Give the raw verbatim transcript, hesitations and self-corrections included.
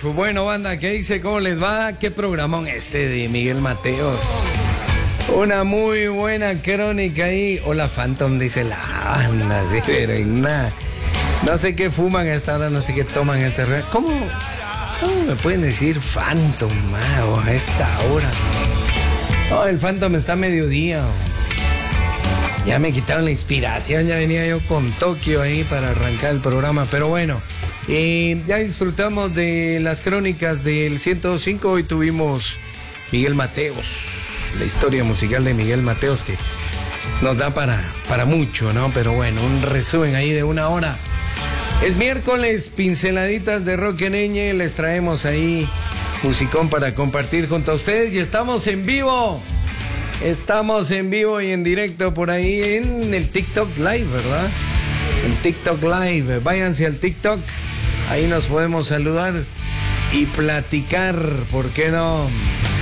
bueno, banda, ¿qué dice? ¿Cómo les va? ¿Qué programón este de Miguel Mateos? Una muy buena crónica ahí. Hola, Phantom, dice la banda, sí, pero en nada. No sé qué fuman a esta hora, no sé qué toman a esta hora. ¿Cómo, cómo me pueden decir Phantom, mao, a esta hora? No, el Phantom está a mediodía. Ya me quitaron la inspiración, ya venía yo con Tokio ahí para arrancar el programa, pero bueno. Eh, ya disfrutamos de las crónicas del ciento dos punto cinco. Hoy tuvimos Miguel Mateos, la historia musical de Miguel Mateos, que nos da para, para mucho, ¿no? Pero bueno, un resumen ahí de una hora. Es miércoles, pinceladitas de rock en Eñe, les traemos ahí musicón para compartir junto a ustedes y estamos en vivo. Estamos en vivo y en directo por ahí en el TikTok Live, ¿verdad? En TikTok Live, váyanse al TikTok. Ahí nos podemos saludar y platicar, ¿por qué no?